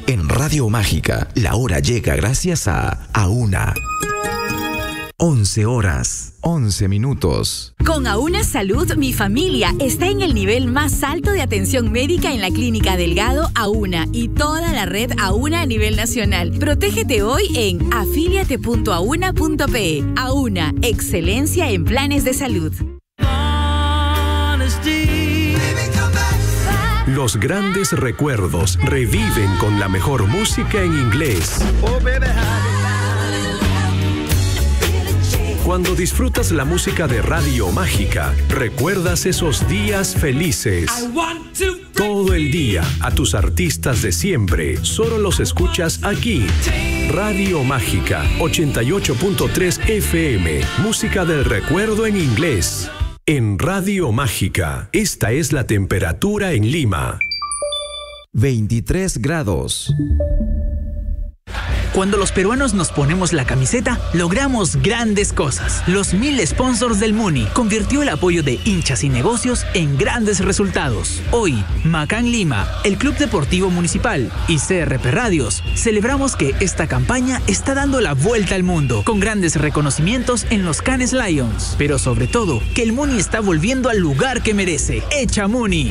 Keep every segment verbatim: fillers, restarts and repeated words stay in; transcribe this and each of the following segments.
En Radio Mágica, la hora llega gracias a Auna. once horas, once minutos. Con Auna Salud, mi familia está en el nivel más alto de atención médica en la Clínica Delgado Auna y toda la red Auna a nivel nacional. Protégete hoy en afíliate punto auna punto pe. Auna, excelencia en planes de salud. Los grandes recuerdos reviven con la mejor música en inglés. Cuando disfrutas la música de Radio Mágica, recuerdas esos días felices. Todo el día, a tus artistas de siempre, solo los escuchas aquí. Radio Mágica, ochenta y ocho punto tres F M, música del recuerdo en inglés. En Radio Mágica, esta es la temperatura en Lima. veintitrés grados. Cuando los peruanos nos ponemos la camiseta, logramos grandes cosas. Los mil sponsors del Muni convirtió el apoyo de hinchas y negocios en grandes resultados. Hoy, Macán Lima, el Club Deportivo Municipal y C R P Radios celebramos que esta campaña está dando la vuelta al mundo, con grandes reconocimientos en los Cannes Lions. Pero sobre todo, que el Muni está volviendo al lugar que merece. ¡Echa Muni!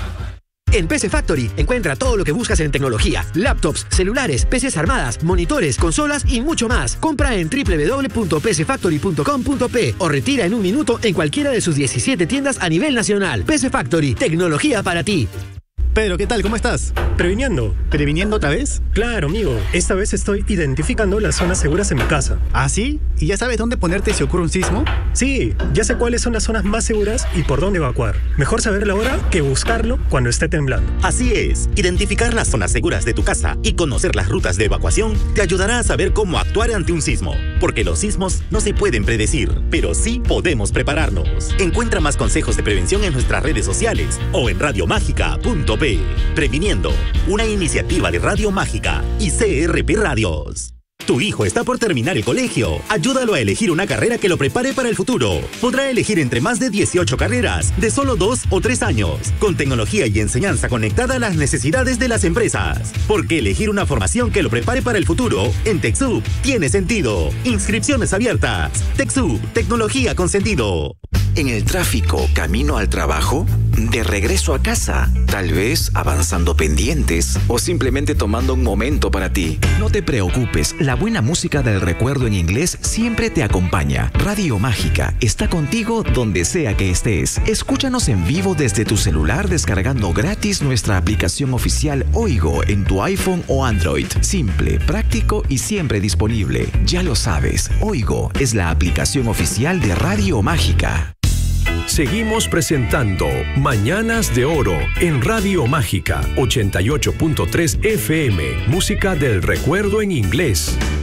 En P C Factory encuentra todo lo que buscas en tecnología: laptops, celulares, P Cs armadas, monitores, consolas y mucho más. Compra en doble u doble u doble u punto p c factory punto com punto pe o retira en un minuto en cualquiera de sus diecisiete tiendas a nivel nacional. P C Factory, tecnología para ti. Pedro, ¿qué tal? ¿Cómo estás? Previniendo. ¿Previniendo otra vez? Claro, amigo. Esta vez estoy identificando las zonas seguras en mi casa. ¿Ah, sí? ¿Y ya sabes dónde ponerte si ocurre un sismo? Sí, ya sé cuáles son las zonas más seguras y por dónde evacuar. Mejor saberlo ahora que buscarlo cuando esté temblando. Así es. Identificar las zonas seguras de tu casa y conocer las rutas de evacuación te ayudará a saber cómo actuar ante un sismo. Porque los sismos no se pueden predecir, pero sí podemos prepararnos. Encuentra más consejos de prevención en nuestras redes sociales o en radio mágica punto pe. Previniendo, una iniciativa de Radio Mágica y C R P Radios. Tu hijo está por terminar el colegio. Ayúdalo a elegir una carrera que lo prepare para el futuro. Podrá elegir entre más de dieciocho carreras, de solo dos o tres años, con tecnología y enseñanza conectada a las necesidades de las empresas. Porque elegir una formación que lo prepare para el futuro, en TechSoup, tiene sentido. Inscripciones abiertas. TechSoup, tecnología con sentido. En el tráfico, camino al trabajo, de regreso a casa, tal vez avanzando pendientes o simplemente tomando un momento para ti. No te preocupes, la buena música del recuerdo en inglés siempre te acompaña. Radio Mágica está contigo donde sea que estés. Escúchanos en vivo desde tu celular descargando gratis nuestra aplicación oficial Oigo en tu iPhone o Android. Simple, práctico y siempre disponible. Ya lo sabes, Oigo es la aplicación oficial de Radio Mágica. Seguimos presentando Mañanas de Oro en Radio Mágica ochenta y ocho punto tres F M, música del recuerdo en inglés.